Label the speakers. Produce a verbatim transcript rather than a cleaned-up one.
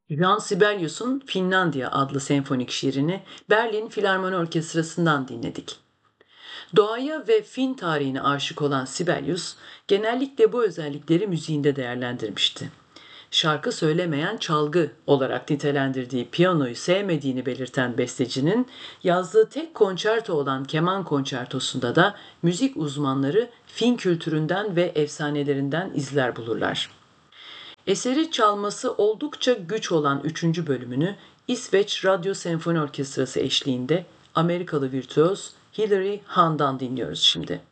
Speaker 1: Johann Sibelius'un Finlandiya adlı senfonik şiirini Berlin Filarmoni Orkestrası'ndan dinledik. Doğaya ve Fin tarihine aşık olan Sibelius, genellikle bu özellikleri müziğinde değerlendirmişti. Şarkı söylemeyen çalgı olarak nitelendirdiği piyanoyu sevmediğini belirten bestecinin, yazdığı tek konçerto olan keman konçertosunda da müzik uzmanları Fin kültüründen ve efsanelerinden izler bulurlar. Eseri çalması oldukça güç olan üçüncü bölümünü İsveç Radyo Senfoni Orkestrası eşliğinde Amerikalı virtüöz Hilary Hahn'dan dinliyoruz şimdi.